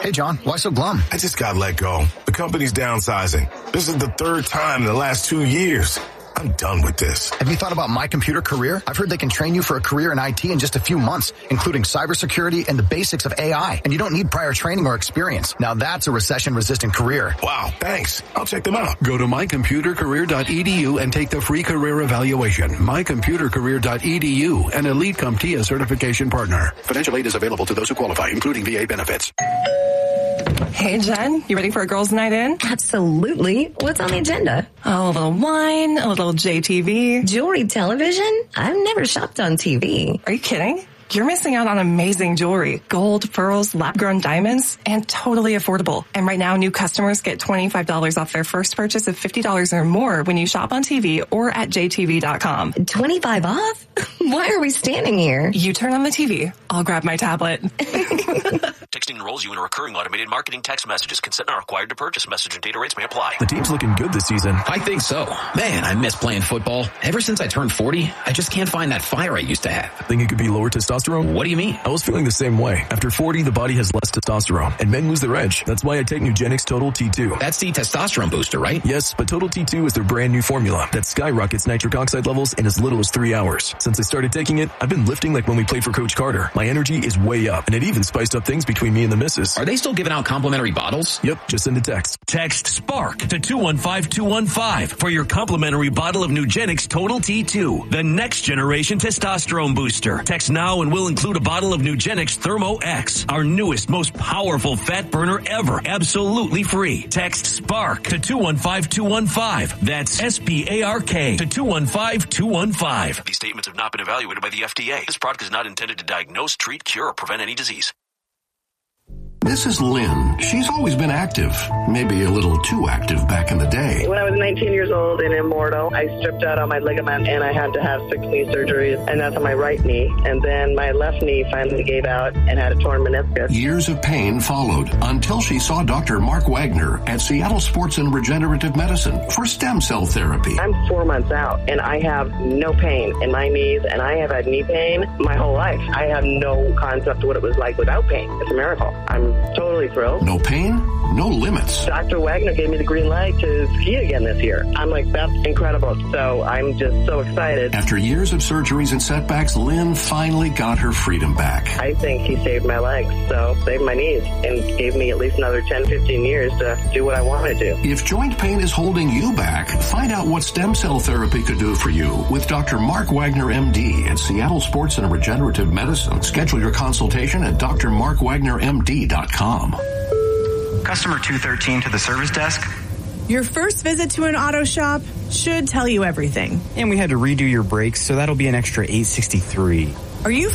Hey, John, why so glum? I just got let go. The company's downsizing. This is the third time in the last 2 years. I'm done with this. Have you thought about My Computer Career? I've heard they can train you for a career in IT in just a few months, including cybersecurity and the basics of AI. And you don't need prior training or experience. Now that's a recession-resistant career. Wow, thanks. I'll check them out. Go to mycomputercareer.edu and take the free career evaluation. mycomputercareer.edu, an Elite CompTIA certification partner. Financial aid is available to those who qualify, including VA benefits. Hey, Jen, you ready for a girls' night in? Absolutely. What's on the agenda? Oh, a little wine, a little JTV. Jewelry television? I've never shopped on TV. Are you kidding? You're missing out on amazing jewelry. Gold, pearls, lab-grown diamonds, and totally affordable. And right now, new customers get $25 off their first purchase of $50 or more when you shop on TV or at jtv.com. 25 off? Why are we standing here? You turn on the TV. I'll grab my tablet. Texting enrolls you in a recurring automated marketing text messages. Consent not required to purchase. Message and data rates may apply. The team's looking good this season. I think so. Man, I miss playing football. Ever since I turned 40, I just can't find that fire I used to have. Think it could be lower testosterone? What do you mean? I was feeling the same way. After 40, the body has less testosterone, and men lose their edge. That's why I take Nugenix Total T2. That's the testosterone booster, right? Yes, but Total T2 is their brand new formula that skyrockets nitric oxide levels in as little as 3 hours. Since I started taking it, I've been lifting like when we played for Coach Carter. My energy is way up, and it even spiced up things between me and the missus. Are they still giving out complimentary bottles? Yep, just send a text. Text SPARK to 215-215 for your complimentary bottle of Nugenix Total T2, the next generation testosterone booster. Text now and we'll include a bottle of Nugenix Thermo X, our newest, most powerful fat burner ever, absolutely free. Text SPARK to 215-215. That's SPARK to 215-215. These statements have not been evaluated by the FDA. This product is not intended to diagnose, treat, cure, or prevent any disease. This is Lynn. She's always been active, maybe a little too active back in the day. When I was 19 years old and immortal, I stripped out all my ligament and I had to have 6 knee surgeries, and that's on my right knee. And then my left knee finally gave out and had a torn meniscus. Years of pain followed until she saw Dr. Mark Wagner at Seattle Sports and Regenerative Medicine for stem cell therapy. I'm 4 months out and I have no pain in my knees, and I have had knee pain my whole life. I have no concept of what it was like without pain. It's a miracle. I'm totally thrilled. No pain, no limits. Dr. Wagner gave me the green light to ski again this year. I'm like, that's incredible. So I'm just so excited. After years of surgeries and setbacks, Lynn finally got her freedom back. I think he saved my legs, so saved my knees, and gave me at least another 10, 15 years to do what I want to do. If joint pain is holding you back, find out what stem cell therapy could do for you with Dr. Mark Wagner, MD at Seattle Sports and Regenerative Medicine. Schedule your consultation at drmarkwagnermd.com. Customer 213 to the service desk. Your first visit to an auto shop should tell you everything. And we had to redo your brakes, so that'll be an extra $863. Are you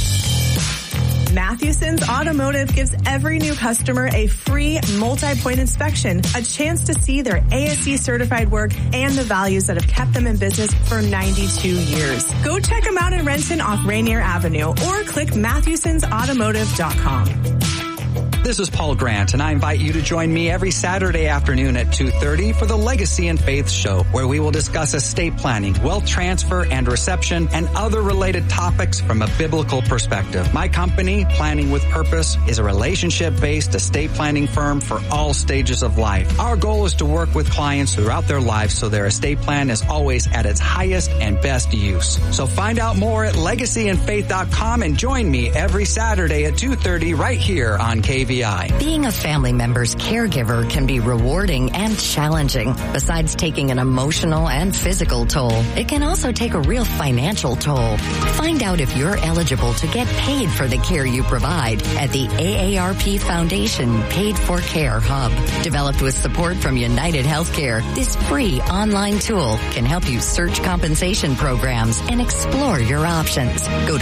Mathewson's Automotive gives every new customer a free multi-point inspection, a chance to see their ASE certified work and the values that have kept them in business for 92 years. Go check them out in Renton off Rainier Avenue or click Mathewson'sAutomotive.com. This is Paul Grant, and I invite you to join me every Saturday afternoon at 2:30 for the Legacy and Faith Show, where we will discuss estate planning, wealth transfer and reception, and other related topics from a biblical perspective. My company, Planning with Purpose, is a relationship-based estate planning firm for all stages of life. Our goal is to work with clients throughout their lives so their estate plan is always at its highest and best use. So find out more at legacyandfaith.com and join me every Saturday at 2:30 right here on KVI. Being a family member's caregiver can be rewarding and challenging. Besides taking an emotional and physical toll, it can also take a real financial toll. Find out if you're eligible to get paid for the care you provide at the AARP Foundation Paid for Care Hub. Developed with support from United Healthcare, this free online tool can help you search compensation programs and explore your options. Go to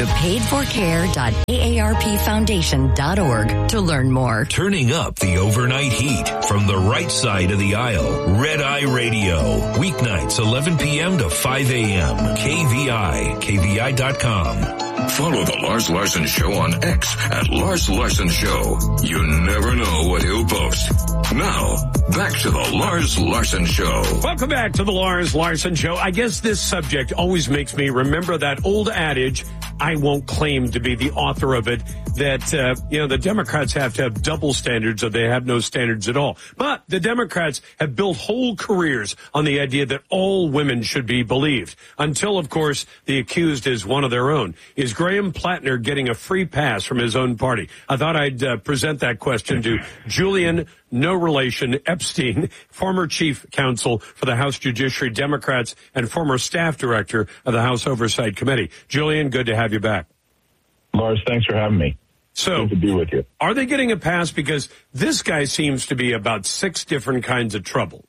paidforcare.aarpfoundation.org to learn more. Turning up the overnight heat from the right side of the aisle. Red Eye Radio. Weeknights 11 p.m. to 5 a.m. KVI. KVI.com. Follow The Lars Larson Show on X at Lars Larson Show. You never know what he'll post. Now, back to The Lars Larson Show. Welcome back to The Lars Larson Show. I guess this subject always makes me remember that old adage, I won't claim to be the author of it, that, the Democrats have to have double standards or they have no standards at all. But the Democrats have built whole careers on the idea that all women should be believed. Until, of course, the accused is one of their own. Is Graham Plattner getting a free pass from his own party? I thought I'd present that question to Julian, no relation, Epstein, former chief counsel for the House Judiciary Democrats and former staff director of the House Oversight Committee. Julian, good to have you back. Lars, thanks for having me. So, good to be with you. Are they getting a pass? Because this guy seems to be about 6 different kinds of trouble.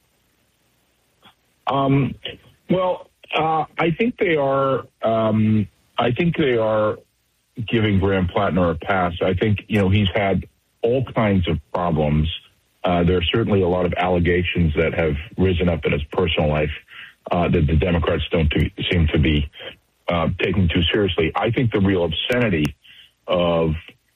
I think they are. I think they are giving Graham Plattner a pass. I think he's had all kinds of problems. There are certainly a lot of allegations that have risen up in his personal life that the Democrats don't seem to be taking too seriously. I think the real obscenity of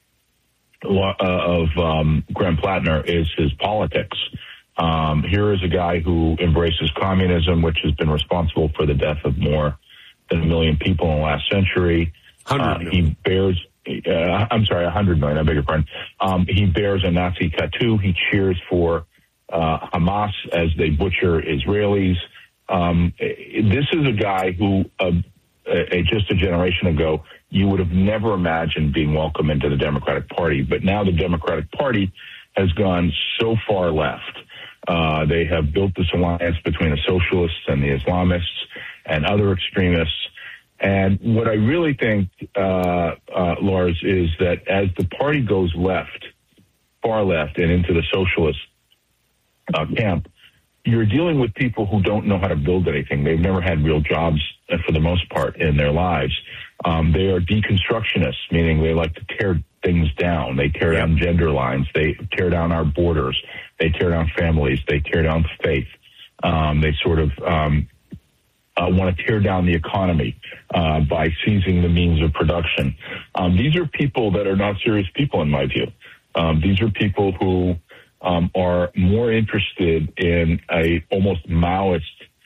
Graham Plattner is his politics. Here is a guy who embraces communism, which has been responsible for the death of more than 1 million people in the last century. He bears, 100 million, I beg your pardon. He bears a Nazi tattoo. He cheers for Hamas as they butcher Israelis. This is a guy who, just a generation ago, you would have never imagined being welcome into the Democratic Party. But now the Democratic Party has gone so far left. They have built this alliance between the socialists and the Islamists and other extremists. And what I really think, Lars, is that as the party goes left, far left, and into the socialist camp, you're dealing with people who don't know how to build anything. They've never had real jobs, for the most part, in their lives. They are deconstructionists, meaning they like to tear things down. They tear down gender lines. They tear down our borders. They tear down families. They tear down faith. They sort of want to tear down the economy by seizing the means of production. These are people that are not serious people, in my view. These are people who are more interested in a almost Maoist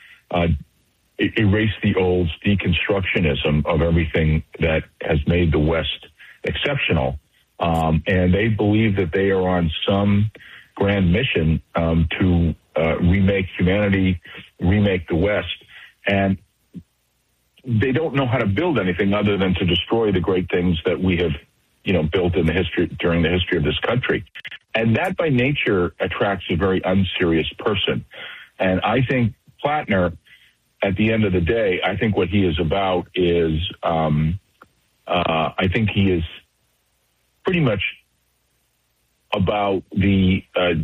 erase the olds deconstructionism of everything that has made the West exceptional. And they believe that they are on some grand mission to remake humanity, remake the West. And they don't know how to build anything other than to destroy the great things that we have, built in the history, during the history of this country. And that by nature attracts a very unserious person. And I think Plattner, at the end of the day, I think what he is about is, I think he is pretty much about the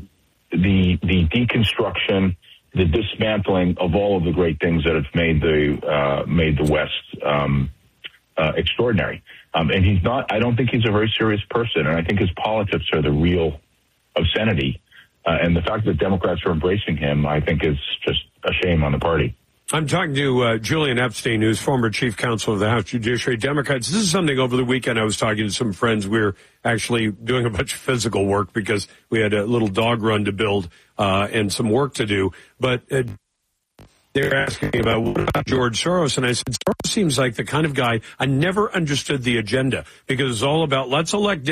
deconstruction, the dismantling of all of the great things that have made the West extraordinary. And he's not. I don't think he's a very serious person, and I think his politics are the real obscenity. And the fact that Democrats are embracing him, I think, is just a shame on the party. I'm talking to Julian Epstein, who's former chief counsel of the House Judiciary Democrats. This is something over the weekend I was talking to some friends. We were actually doing a bunch of physical work because we had a little dog run to build and some work to do. But they were asking me about, what about George Soros? And I said, Soros seems like the kind of guy, I never understood the agenda because it's all about let's elect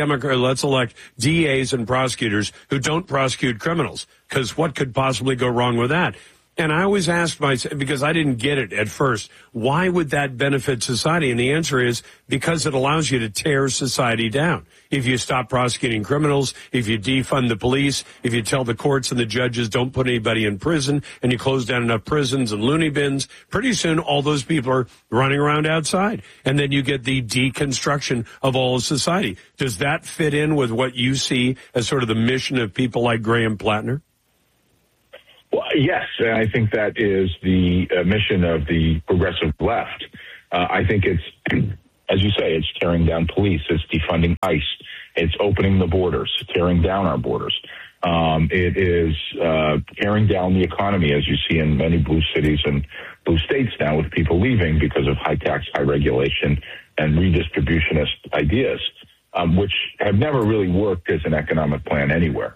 DAs and prosecutors who don't prosecute criminals, because what could possibly go wrong with that? And I always asked myself, because I didn't get it at first, why would that benefit society? And the answer is because it allows you to tear society down. If you stop prosecuting criminals, if you defund the police, if you tell the courts and the judges don't put anybody in prison, and you close down enough prisons and loony bins, pretty soon all those people are running around outside. And then you get the deconstruction of all of society. Does that fit in with what you see as sort of the mission of people like Graham Plattner? Well, yes, and I think that is the mission of the progressive left. I think it's, as you say, it's tearing down police, it's defunding ICE, it's opening the borders, tearing down our borders. It is tearing down the economy, as you see in many blue cities and blue states now, with people leaving because of high tax, high regulation, and redistributionist ideas, which have never really worked as an economic plan anywhere.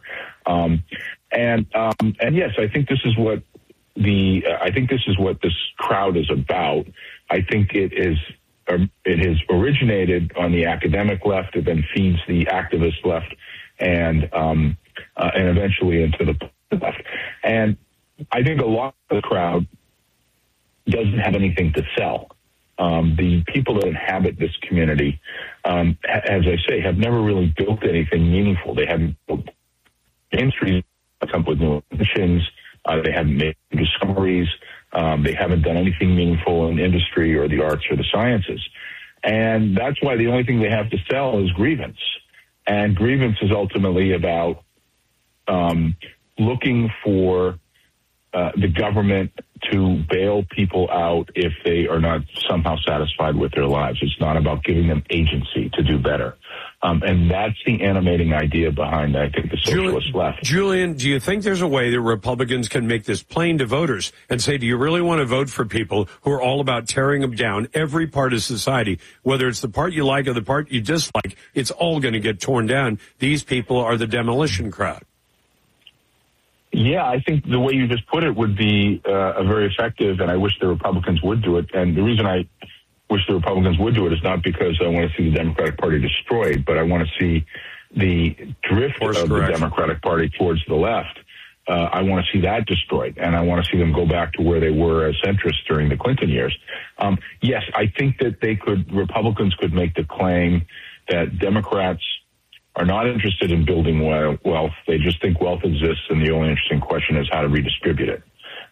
And yes, I think this is what this crowd is about. I think it is originated on the academic left. It then feeds the activist left, and eventually into the left. And I think a lot of the crowd doesn't have anything to sell. The people that inhabit this community, as I say, have never really built anything meaningful. They haven't built industries, come up with new inventions. They haven't made discoveries. They haven't done anything meaningful in industry or the arts or the sciences. And that's why the only thing they have to sell is grievance. And grievance is ultimately about looking for the government to bail people out if they are not somehow satisfied with their lives. It's not about giving them agency to do better. And that's the animating idea behind, I think, the socialist left. Julian, do you think there's a way that Republicans can make this plain to voters and say, do you really want to vote for people who are all about tearing them down, every part of society, whether it's the part you like or the part you dislike, it's all going to get torn down. These people are the demolition crowd. Yeah, I think the way you just put it would be a very effective, and I wish the Republicans would do it. And the reason I wish the Republicans would do it is not because I want to see the Democratic Party destroyed, but I want to see the drift of the Democratic Party towards the left. I want to see that destroyed, and I want to see them go back to where they were as centrists during the Clinton years. Yes, I think that Republicans could make the claim that Democrats are not interested in building wealth. They just think wealth exists, and the only interesting question is how to redistribute it.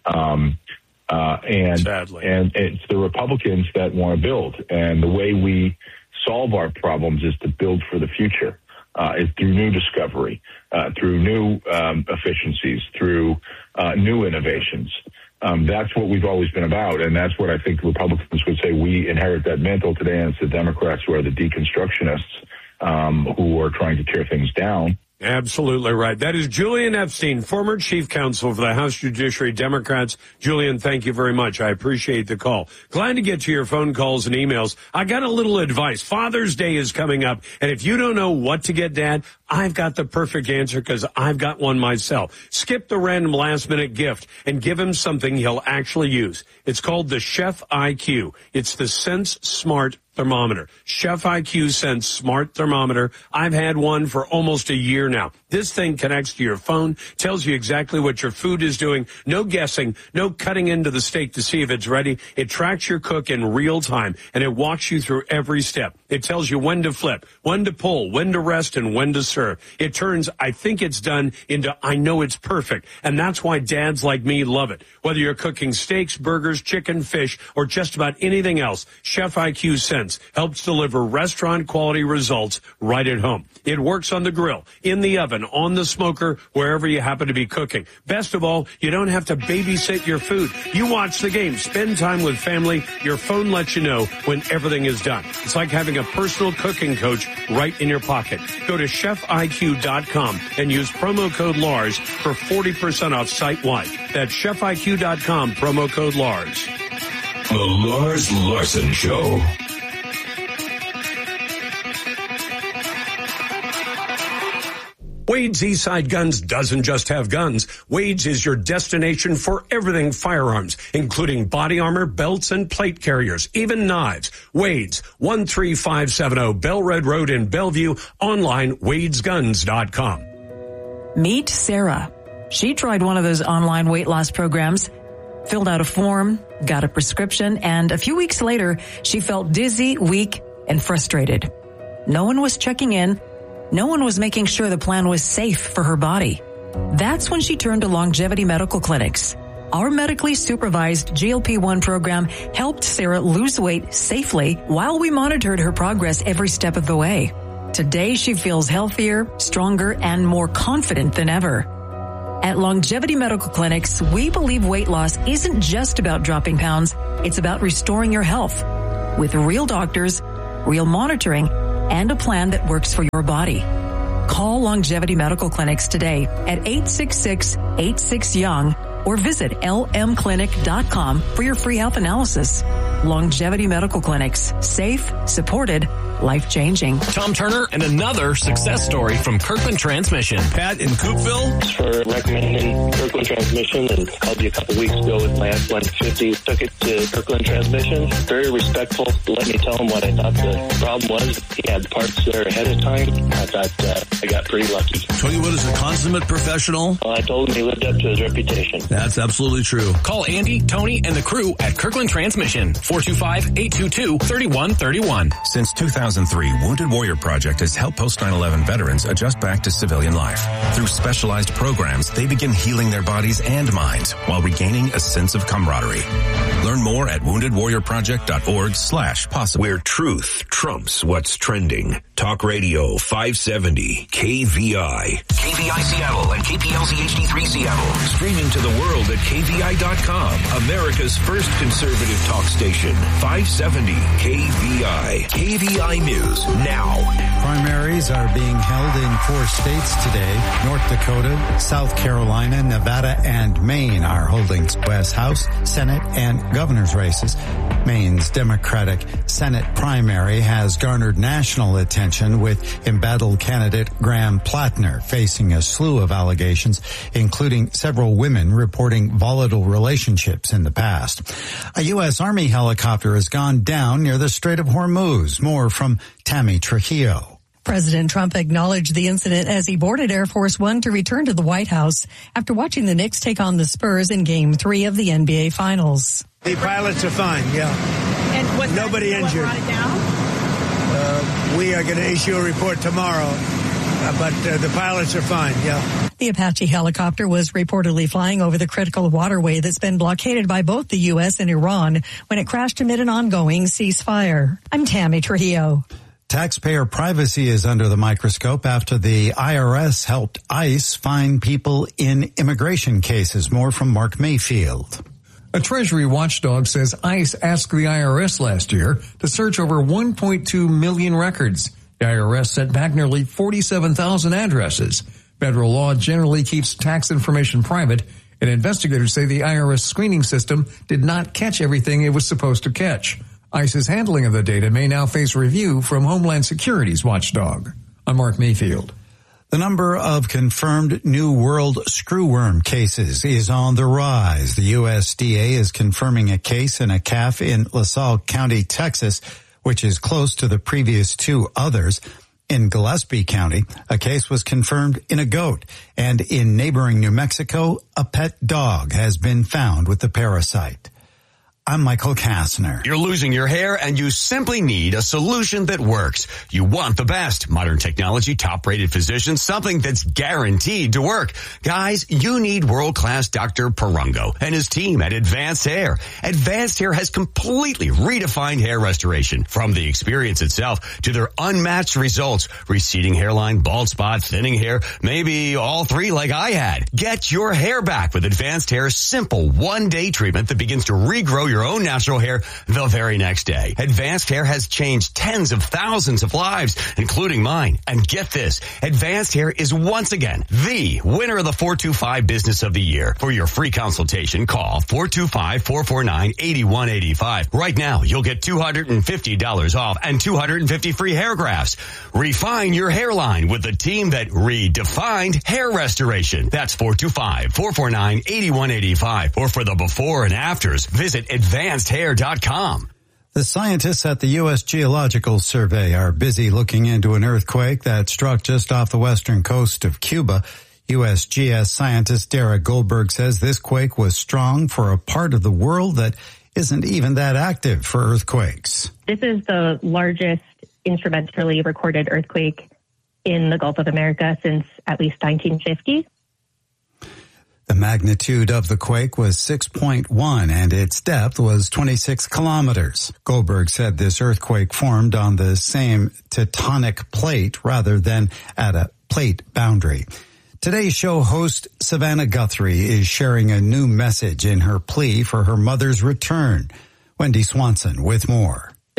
Sadly. And it's the Republicans that want to build. And the way we solve our problems is to build for the future, is through new discovery, through new efficiencies, through new innovations. That's what we've always been about, and that's what I think Republicans would say. We inherit that mantle today, and it's the Democrats who are the deconstructionists, who are trying to tear things down. Absolutely right. That is Julian Epstein, former chief counsel for the House Judiciary Democrats. Julian, thank you very much. I appreciate the call. Glad to get to your phone calls and emails. I got a little advice. Father's Day is coming up, and if you don't know what to get Dad, I've got the perfect answer because I've got one myself. Skip the random last-minute gift and give him something he'll actually use. It's called the Chef IQ. It's the Sense Smart thermometer. Chef IQ Sense Smart thermometer. I've had one for almost a year now. This thing connects to your phone, tells you exactly what your food is doing. No guessing, no cutting into the steak to see if it's ready. It tracks your cook in real time, and it walks you through every step. It tells you when to flip, when to pull, when to rest, and when to serve. It turns, I think it's done, into I know it's perfect. And that's why dads like me love it. Whether you're cooking steaks, burgers, chicken, fish, or just about anything else, Chef IQ Sense helps deliver restaurant-quality results right at home. It works on the grill, in the oven, on the smoker, wherever you happen to be cooking. Best of all, you don't have to babysit your food. You watch the game, spend time with family. Your phone lets you know when everything is done. It's like having a personal cooking coach right in your pocket. Go to chefiq.com and use promo code LARS for 40% off site-wide. That's chefiq.com, promo code LARS. The Lars Larson Show. Wade's Eastside Guns doesn't just have guns. Wade's is your destination for everything firearms, including body armor, belts, and plate carriers, even knives. Wade's, 13570 Bell Red Road in Bellevue, online, wadesguns.com. Meet Sarah. She tried one of those online weight loss programs, filled out a form, got a prescription, and a few weeks later, she felt dizzy, weak, and frustrated. No one was checking in. No one was making sure the plan was safe for her body. That's when she turned to Longevity Medical Clinics. Our medically supervised GLP-1 program helped Sarah lose weight safely while we monitored her progress every step of the way. Today, she feels healthier, stronger, and more confident than ever. At Longevity Medical Clinics, we believe weight loss isn't just about dropping pounds. It's about restoring your health with real doctors, real monitoring, and a plan that works for your body. Call Longevity Medical Clinics today at 866-86-YOUNG or visit lmclinic.com for your free health analysis. Longevity Medical Clinics. Safe, supported, life-changing. Tom Turner and another success story from Kirkland Transmission. Pat in Coopville. Thanks for recommending Kirkland Transmission, and called you a couple weeks ago with my F-150. Took it to Kirkland Transmission. Very respectful. Let me tell him what I thought the problem was. He had parts there ahead of time. I thought I got pretty lucky. Tell you what, is a consummate professional. Well, I told him he lived up to his reputation. That's absolutely true. Call Andy, Tony, and the crew at Kirkland Transmission. 425-822-3131. Since 2003, Wounded Warrior Project has helped post 9/11 veterans adjust back to civilian life. Through specialized programs, they begin healing their bodies and minds while regaining a sense of camaraderie. Learn more at woundedwarriorproject.org/possible. Where truth trumps what's trending. Talk Radio 570 KVI. KVI Seattle and KPLZ HD3 Seattle. Streaming to the world at KVI.com. America's first conservative talk station. 570 KVI. KVI News now. Primaries are being held in 4 states today. North Dakota, South Carolina, Nevada, and Maine are holding U.S. House, Senate, and governor's races. Maine's Democratic Senate primary has garnered national attention with embattled candidate Graham Plattner facing a slew of allegations, including several women reporting volatile relationships in the past. A U.S. Army helicopter has gone down near the Strait of Hormuz. More from Tammy Trujillo. President Trump acknowledged the incident as he boarded Air Force One to return to the White House after watching the Knicks take on the Spurs in Game 3 of the NBA Finals. The pilots are fine, yeah. And was nobody injured. What brought it down? We are going to issue a report tomorrow, but the pilots are fine, yeah. The Apache helicopter was reportedly flying over the critical waterway that's been blockaded by both the U.S. and Iran when it crashed amid an ongoing ceasefire. I'm Tammy Trujillo. Taxpayer privacy is under the microscope after the IRS helped ICE find people in immigration cases. More from Mark Mayfield. A Treasury watchdog says ICE asked the IRS last year to search over 1.2 million records. The IRS sent back nearly 47,000 addresses. Federal law generally keeps tax information private, and investigators say the IRS screening system did not catch everything it was supposed to catch. ICE's handling of the data may now face review from Homeland Security's watchdog. I'm Mark Mayfield. The number of confirmed New World screwworm cases is on the rise. The USDA is confirming a case in a calf in LaSalle County, Texas, which is close to the previous 2 others. In Gillespie County, a case was confirmed in a goat. And in neighboring New Mexico, a pet dog has been found with the parasite. I'm Michael Kastner. You're losing your hair and you simply need a solution that works. You want the best. Modern technology, top-rated physicians, something that's guaranteed to work. Guys, you need world-class Dr. Perungo and his team at Advanced Hair. Advanced Hair has completely redefined hair restoration. From the experience itself to their unmatched results. Receding hairline, bald spot, thinning hair, maybe all 3 like I had. Get your hair back with Advanced Hair's simple one-day treatment that begins to regrow your own natural hair the very next day. Advanced Hair has changed tens of thousands of lives, including mine. And get this, Advanced Hair is once again the winner of the 425 Business of the Year. For your free consultation, call 425-449-8185. Right now, you'll get $250 off and 250 free hair grafts. Refine your hairline with the team that redefined hair restoration. That's 425-449-8185. Or for the before and afters, visit AdvancedHair.com. The scientists at the U.S. Geological Survey are busy looking into an earthquake that struck just off the western coast of Cuba. USGS scientist Derek Goldberg says this quake was strong for a part of the world that isn't even that active for earthquakes. This is the largest instrumentally recorded earthquake in the Gulf of America since at least 1950. The magnitude of the quake was 6.1 and its depth was 26 kilometers. Goldberg said this earthquake formed on the same tectonic plate rather than at a plate boundary. Today's show host Savannah Guthrie is sharing a new message in her plea for her mother's return. Wendy Swanson with more.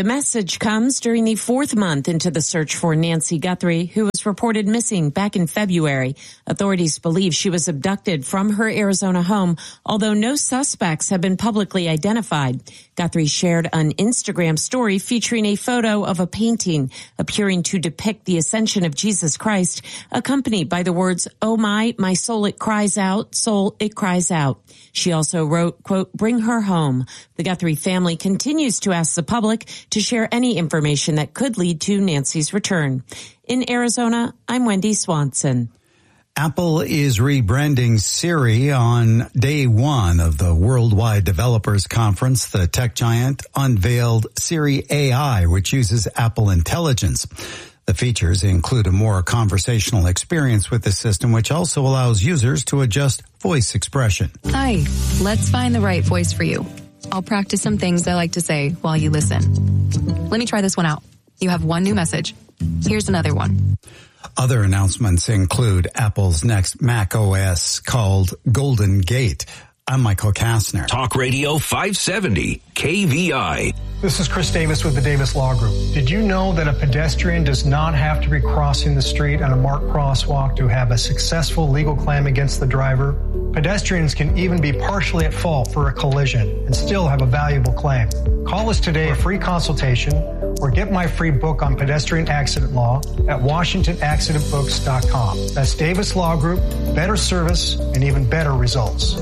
The message comes during the fourth month into the search for Nancy Guthrie, who was reported missing back in February. Authorities believe she was abducted from her Arizona home, although no suspects have been publicly identified. Guthrie shared an Instagram story featuring a photo of a painting appearing to depict the ascension of Jesus Christ, accompanied by the words, "Oh my soul, it cries out, soul, it cries out." She also wrote, quote, "Bring her home." The Guthrie family continues to ask the public to share any information that could lead to Nancy's return. In Arizona, I'm Wendy Swanson. Apple is rebranding Siri on day one of the Worldwide Developers Conference. The tech giant unveiled Siri AI, which uses Apple Intelligence. The features include a more conversational experience with the system, which also allows users to adjust voice expression. Hi, let's find the right voice for you. I'll practice some things I like to say while you listen. Let me try this one out. You have one new message. Here's another one. Other announcements include Apple's next Mac OS called Golden Gate. I'm Michael Kastner. Talk Radio 570, KVI. This is Chris Davis with the Davis Law Group. Did you know that a pedestrian does not have to be crossing the street on a marked crosswalk to have a successful legal claim against the driver? Pedestrians can even be partially at fault for a collision and still have a valuable claim. Call us today for a free consultation or get my free book on pedestrian accident law at WashingtonAccidentBooks.com. That's Davis Law Group, better service and even better results.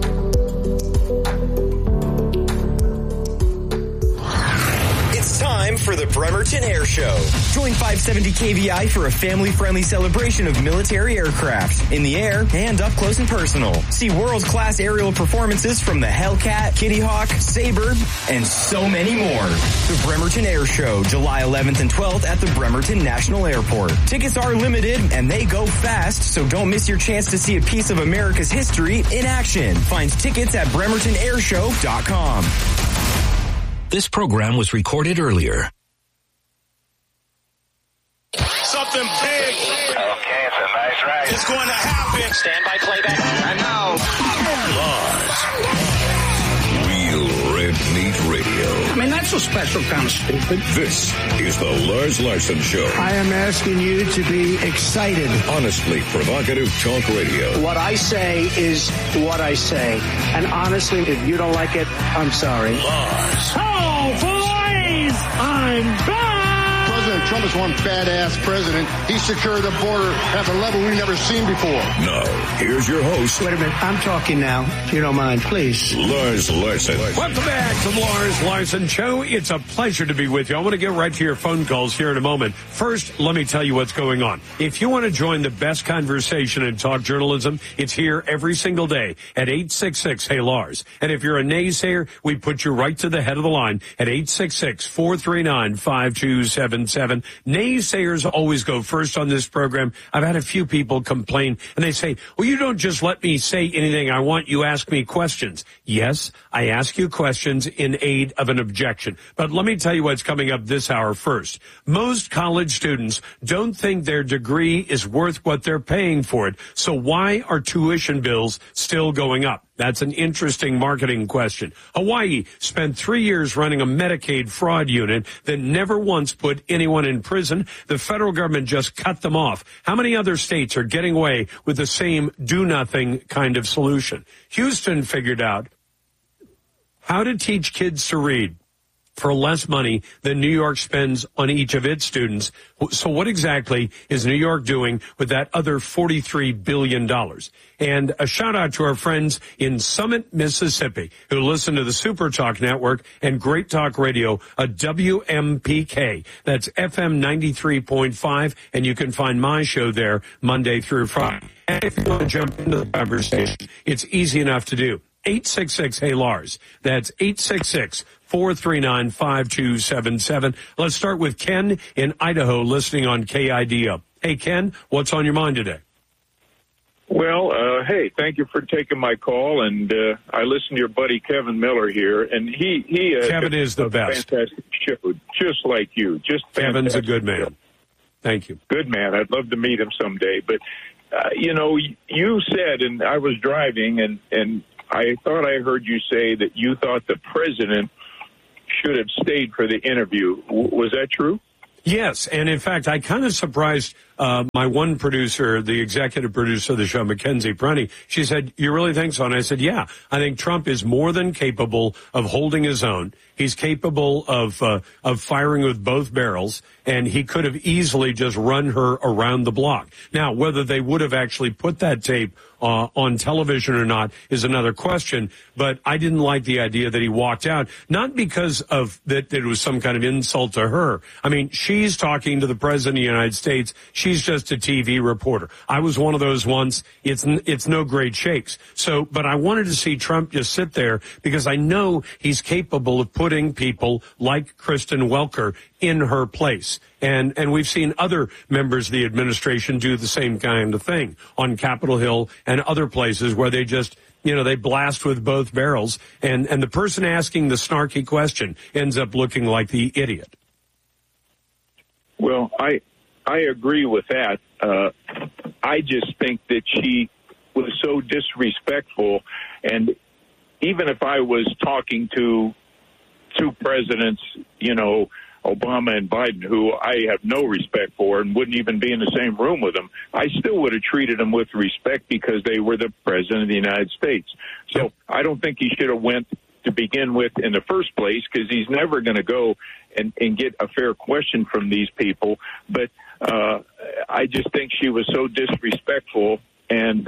It's time for the Bremerton Air Show. Join 570 KVI for a family-friendly celebration of military aircraft in the air and up close and personal. See world-class aerial performances from the Hellcat, Kitty Hawk, Sabre, and so many more. The Bremerton Air Show, July 11th and 12th at the Bremerton National Airport. Tickets are limited and they go fast, so don't miss your chance to see a piece of America's history in action. Find tickets at BremertonAirshow.com. This program was recorded earlier. Something big. Okay, it's a nice ride. It's going to happen. Stand by playback. And now, Real Red Meat Radio. I mean, that's a special kind of stupid. This is the Lars Larson Show. I am asking you to be excited. Honestly provocative talk radio. What I say is what I say. And honestly, if you don't like it, I'm sorry. Lars. Oh, boys! I'm back! President Trump is one badass president. He secured the border at a level we've never seen before. Now, here's your host. Wait a minute. I'm talking now. If you don't mind, please. Lars Larson. Welcome back to the Lars Larson Show. It's a pleasure to be with you. I want to get right to your phone calls here in a moment. First, let me tell you what's going on. If you want to join the best conversation in talk journalism, it's here every single day at 866-HEY-LARS. And if you're a naysayer, we put you right to the head of the line at 866-439-5277. Naysayers always go first on this program. I've had a few people complain, and they say, well, you don't just let me say anything I want. You ask me questions. Yes, I ask you questions in aid of an objection. But let me tell you what's coming up this hour first. Most college students don't think their degree is worth what they're paying for it. So why are tuition bills still going up? That's an interesting marketing question. Hawaii spent 3 years running a Medicaid fraud unit that never once put anyone in prison. The federal government just cut them off. How many other states are getting away with the same do-nothing kind of solution? Houston figured out how to teach kids to read for less money than New York spends on each of its students. So what exactly is New York doing with that other $43 billion? And a shout out to our friends in Summit, Mississippi, who listen to the Super Talk Network and Great Talk Radio, a WMPK. That's FM 93.5, and you can find my show there Monday through Friday. And if you want to jump into the conversation, it's easy enough to do. 866-HEY-LARS. That's 866-439-5277. Let's start with Ken in Idaho listening on KIDO. Hey, Ken, what's on your mind today? Well, hey, thank you for taking my call, and I listened to your buddy Kevin Miller here, and he Kevin is the best. Fantastic show, just like you. Just Kevin's a good man. Thank you. Good man. I'd love to meet him someday. But, you said, and I was driving, and I thought I heard you say that you thought the president should have stayed for the interview. Was that true? Yes, and in fact, I kind of surprised my one producer, the executive producer of the show, Mackenzie Prunty. She said, "You really think so?" And I said, "Yeah, I think Trump is more than capable of holding his own. He's capable of firing with both barrels, and he could have easily just run her around the block. Now, whether they would have actually put that tape on television or not is another question, but I didn't like the idea that he walked out, not because of that it was some kind of insult to her. I mean, she's talking to the President of the United States. She's just a TV reporter. I was one of those once. It's no great shakes. So, but I wanted to see Trump just sit there because I know he's capable of putting people like Kristen Welker in her place. And we've seen other members of the administration do the same kind of thing on Capitol Hill and other places where they just, they blast with both barrels. And the person asking the snarky question ends up looking like the idiot. Well, I agree with that. I just think that she was so disrespectful. And even if I was talking to two presidents, Obama and Biden, who I have no respect for and wouldn't even be in the same room with them, I still would have treated them with respect because they were the president of the United States. So I don't think he should have went to begin with in the first place because he's never going to go and get a fair question from these people. But I just think she was so disrespectful. And,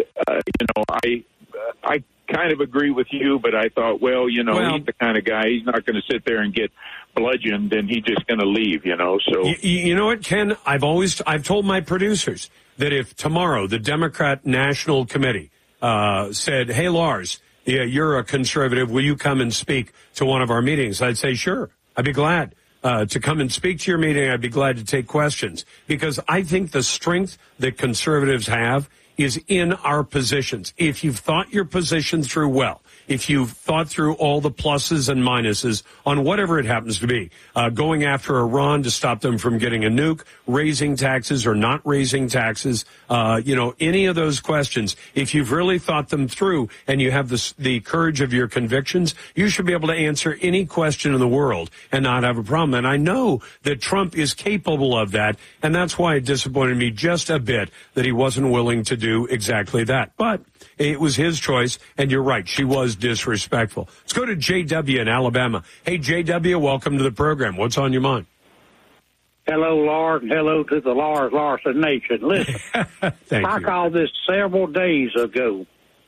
I kind of agree with you, but I thought, he's the kind of guy, he's not going to sit there and get bludgeoned and he's just going to leave, so. You know what, Ken? I've told my producers that if tomorrow the Democrat National Committee said, "Hey, Lars, you're a conservative, will you come and speak to one of our meetings?" I'd say, sure, I'd be glad to come and speak to your meeting. I'd be glad to take questions because I think the strength that conservatives have is in our positions. If you've thought your position through well, if you've thought through all the pluses and minuses on whatever it happens to be, going after Iran to stop them from getting a nuke, raising taxes or not raising taxes, any of those questions, if you've really thought them through and you have the courage of your convictions, you should be able to answer any question in the world and not have a problem. And I know that Trump is capable of that, and that's why it disappointed me just a bit that he wasn't willing to do exactly that. But it was his choice, and you're right, she was disrespectful. Let's go to J.W. in Alabama. Hey, J.W., welcome to the program. What's on your mind? Hello, Lars, and hello to the Lars Larson Nation. Listen, I called this several days ago.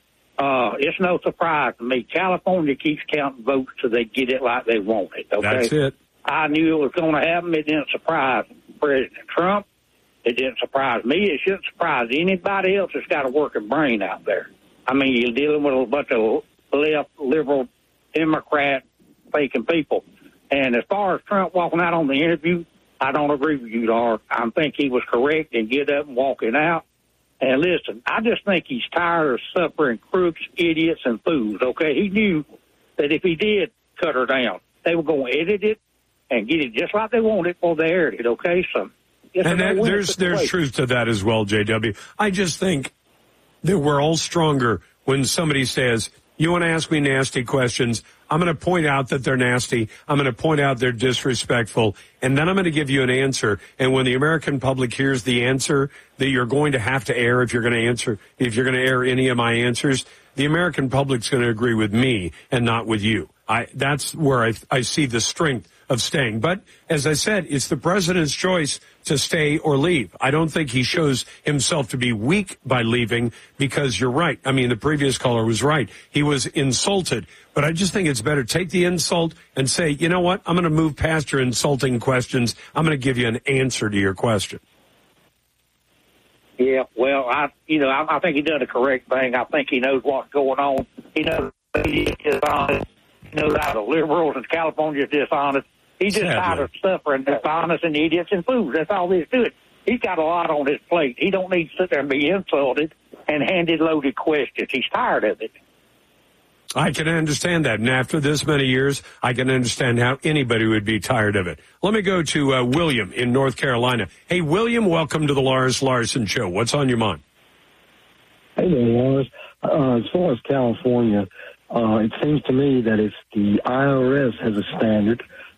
It's no surprise to me. California keeps counting votes till they get it like they want it, okay? That's it. I knew it was going to happen. It didn't surprise President Trump. It didn't surprise me. It shouldn't surprise anybody else that's got a working brain out there. I mean, you're dealing with a bunch of left, liberal, Democrat faking people. And as far as Trump walking out on the interview, I don't agree with you, Lars. I think he was correct in getting up and walking out. And listen, I just think he's tired of suffering crooks, idiots, and fools, okay? He knew that if he did cut her down, they were going to edit it and get it just like they wanted before they aired it, okay? So, and there's truth to that as well, JW. I just think that we're all stronger when somebody says, you want to ask me nasty questions, I'm going to point out that they're nasty, I'm going to point out they're disrespectful, and then I'm going to give you an answer. And when the American public hears the answer that you're going to have to air if you're going to air any of my answers, the American public's going to agree with me and not with you. That's where I see the strength of staying. But as I said, it's the president's choice to stay or leave. I don't think he shows himself to be weak by leaving because you're right. I mean, the previous caller was right. He was insulted. But I just think it's better take the insult and say, you know what? I'm going to move past your insulting questions. I'm going to give you an answer to your question. Yeah, well, I think he done the correct thing. I think he knows what's going on. He knows he is dishonest. He knows how the liberals in California is dishonest. He's just tired of suffering dishonest and idiots and fools. That's all there's to it. He's got a lot on his plate. He don't need to sit there and be insulted and handed loaded questions. He's tired of it. I can understand that. And after this many years, I can understand how anybody would be tired of it. Let me go to William in North Carolina. Hey, William, welcome to the Lars Larson Show. What's on your mind? Hey there, Lars. As far as California, it seems to me that if the IRS has a standard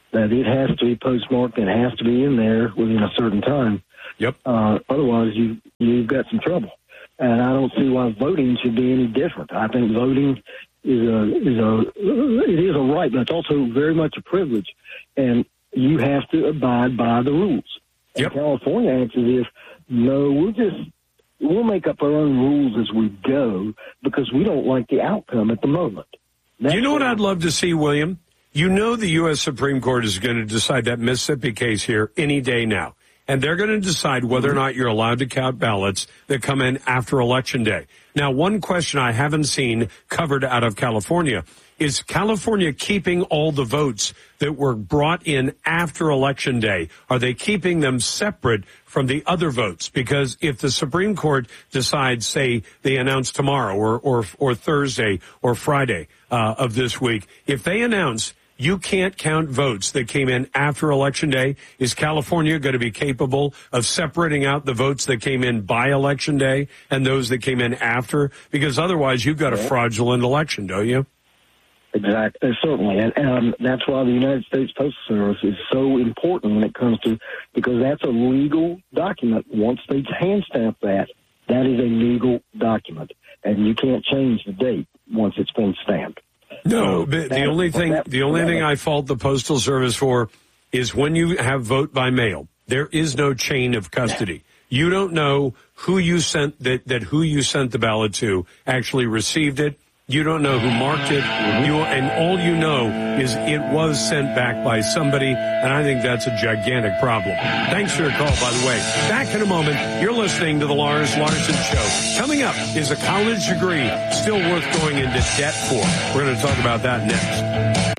that it has to be postmarked and it has to be in there within a certain time. Yep. Otherwise, you've got some trouble. And I don't see why voting should be any different. I think voting is a right, but it's also very much a privilege. And you have to abide by the rules. Yep. And California acts as if, no, we'll make up our own rules as we go because we don't like the outcome at the moment. You know what I'd love to see, William? You know the U.S. Supreme Court is going to decide that Mississippi case here any day now. And they're going to decide whether or not you're allowed to count ballots that come in after Election Day. Now, one question I haven't seen covered out of California is California keeping all the votes that were brought in after Election Day? Are they keeping them separate from the other votes? Because if the Supreme Court decides, say, they announce tomorrow or Thursday or Friday of this week, if they announce you can't count votes that came in after Election Day, is California going to be capable of separating out the votes that came in by Election Day and those that came in after? Because otherwise you've got a fraudulent election, don't you? Exactly, certainly, and that's why the United States Postal Service is so important when it comes to, because that's a legal document. Once they hand stamp that is a legal document, and you can't change the date once it's been stamped. No, so but the only thing I fault the Postal Service for is when you have vote by mail, there is no chain of custody. You don't know who you sent who you sent the ballot to actually received it. You don't know who marked it, and all you know is it was sent back by somebody, and I think that's a gigantic problem. Thanks for your call, by the way. Back in a moment, you're listening to the Lars Larson Show. Coming up, is a college degree still worth going into debt for? We're going to talk about that next.